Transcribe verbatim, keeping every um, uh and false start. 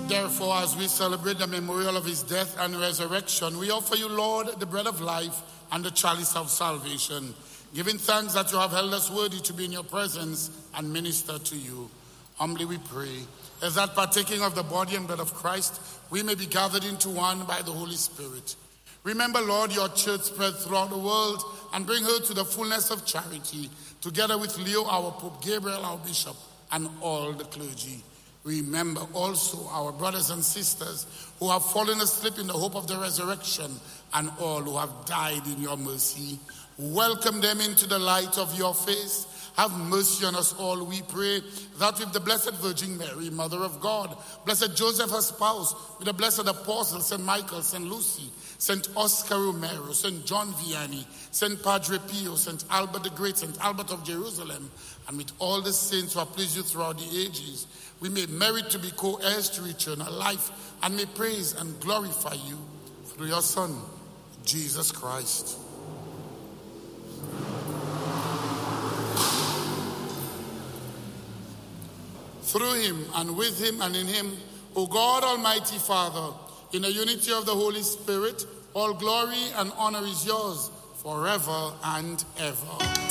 Therefore, as we celebrate the memorial of his death and resurrection, we offer you, Lord, the bread of life and the chalice of salvation, giving thanks that you have held us worthy to be in your presence and minister to you. Humbly we pray, as that partaking of the body and blood of Christ, we may be gathered into one by the Holy Spirit. Remember, Lord, your church spread throughout the world and bring her to the fullness of charity, together with Leo, our Pope, Gabriel, our Bishop, and all the clergy. Remember also our brothers and sisters who have fallen asleep in the hope of the resurrection, and all who have died in your mercy. Welcome them into the light of your face. Have mercy on us all, we pray, that with the Blessed Virgin Mary, Mother of God, Blessed Joseph, her spouse, with the blessed apostles, Saint Michael, Saint Lucy, Saint Oscar Romero, Saint John Vianney, Saint Padre Pio, Saint Albert the Great, Saint Albert of Jerusalem, and with all the saints who have pleased you throughout the ages, we may merit to be co-heirs to eternal life, and may praise and glorify you through your Son, Jesus Christ. Through him, and with him, and in him, O God, Almighty Father, in the unity of the Holy Spirit, all glory and honor is yours forever and ever.